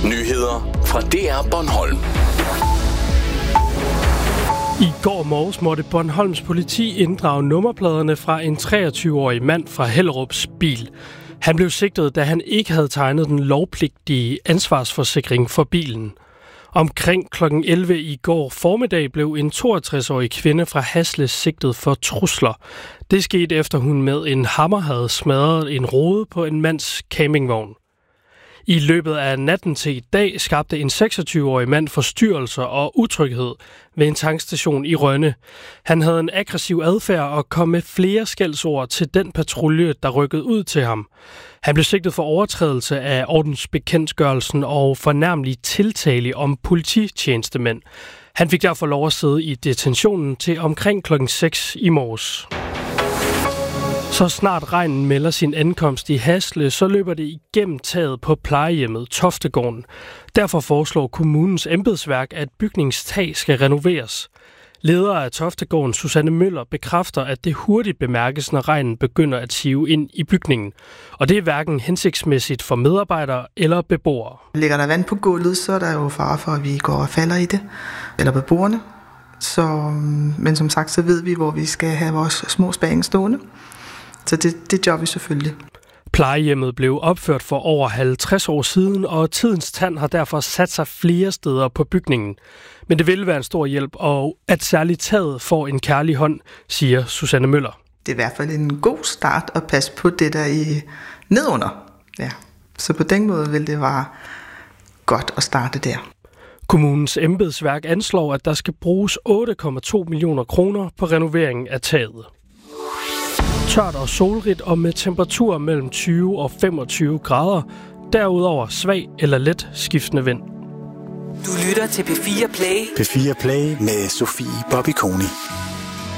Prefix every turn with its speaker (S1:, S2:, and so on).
S1: Nyheder fra DR Bornholm.
S2: I går morges måtte Bornholms politi inddrage nummerpladerne fra en 23-årig mand fra Hellerups bil. Han blev sigtet, da han ikke havde tegnet den lovpligtige ansvarsforsikring for bilen. Omkring kl. 11 i går formiddag blev en 62-årig kvinde fra Hasle sigtet for trusler. Det skete efter hun med en hammer havde smadret en rude på en mands campingvogn. I løbet af natten til i dag skabte en 26-årig mand forstyrrelser og utryghed ved en tankstation i Rønne. Han havde en aggressiv adfærd og kom med flere skældsord til den patrulje, der rykkede ud til ham. Han blev sigtet for overtrædelse af ordensbekendtgørelsen og fornærmelig tiltale om polititjenestemænd. Han fik derfor lov at sidde i detentionen til omkring kl. 6 i morges. Så snart regnen melder sin ankomst i Hasle, så løber det igennem taget på plejehjemmet Toftegården. Derfor foreslår kommunens embedsværk, at bygningstag skal renoveres. Leder af Toftegården, Susanne Møller, bekræfter, at det hurtigt bemærkes, når regnen begynder at sive ind i bygningen. Og det er hverken hensigtsmæssigt for medarbejdere eller beboere.
S3: Ligger der vand på gulvet, så er der jo fare for, at vi går og falder i det, eller beboerne. Men som sagt, så ved vi, hvor vi skal have vores små spæring stående. Så det gør vi selvfølgelig.
S2: Plejehjemmet blev opført for over 50 år siden, og tidens tand har derfor sat sig flere steder på bygningen. Men det vil være en stor hjælp, og at særligt taget får en kærlig hånd, siger Susanne Møller.
S3: Det er i hvert fald en god start at passe på det der i nedunder. Ja. Så på den måde vil det være godt at starte der.
S2: Kommunens embedsværk anslår, at der skal bruges 8,2 millioner kroner på renoveringen af taget. Tørt og solrigt og med temperaturer mellem 20 og 25 grader. Derudover svag eller let skiftende vind.
S4: Du lytter til P4 Play.
S5: P4 Play med Sofie Bobby Koni.